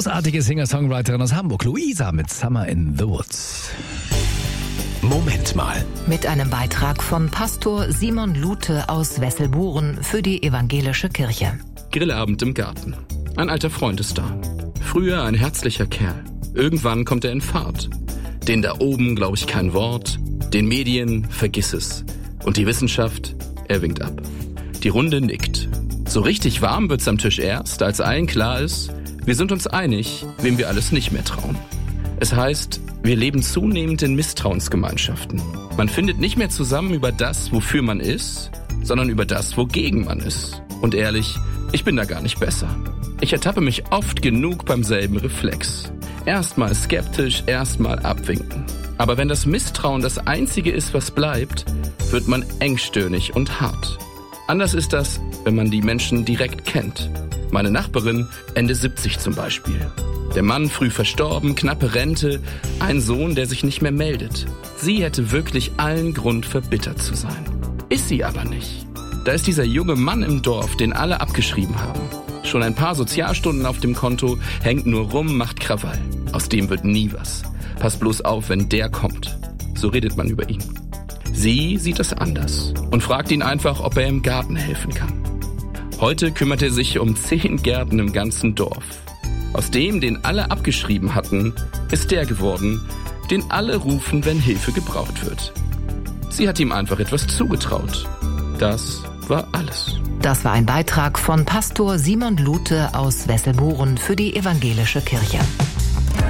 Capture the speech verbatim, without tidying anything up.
großartige Singer-Songwriterin aus Hamburg, Luisa mit Summer in the Woods. Moment mal. Mit einem Beitrag von Pastor Simon Lute aus Wesselburen für die evangelische Kirche. Grillabend im Garten. Ein alter Freund ist da. Früher ein herzlicher Kerl. Irgendwann kommt er in Fahrt. Den da oben glaube ich kein Wort. Den Medien vergiss es. Und die Wissenschaft, er winkt ab. Die Runde nickt. So richtig warm wird's am Tisch erst, als allen klar ist, wir sind uns einig, wem wir alles nicht mehr trauen. Es heißt, wir leben zunehmend in Misstrauensgemeinschaften. Man findet nicht mehr zusammen über das, wofür man ist, sondern über das, wogegen man ist. Und ehrlich, ich bin da gar nicht besser. Ich ertappe mich oft genug beim selben Reflex. Erstmal skeptisch, erstmal abwinken. Aber wenn das Misstrauen das Einzige ist, was bleibt, wird man engstirnig und hart. Anders ist das, wenn man die Menschen direkt kennt. Meine Nachbarin, Ende siebzig zum Beispiel. Der Mann früh verstorben, knappe Rente, ein Sohn, der sich nicht mehr meldet. Sie hätte wirklich allen Grund, verbittert zu sein. Ist sie aber nicht. Da ist dieser junge Mann im Dorf, den alle abgeschrieben haben. Schon ein paar Sozialstunden auf dem Konto, hängt nur rum, macht Krawall. Aus dem wird nie was. Pass bloß auf, wenn der kommt. So redet man über ihn. Sie sieht es anders und fragt ihn einfach, ob er im Garten helfen kann. Heute kümmert er sich um zehn Gärten im ganzen Dorf. Aus dem, den alle abgeschrieben hatten, ist der geworden, den alle rufen, wenn Hilfe gebraucht wird. Sie hat ihm einfach etwas zugetraut. Das war alles. Das war ein Beitrag von Pastor Simon Lute aus Wesselburen für die evangelische Kirche.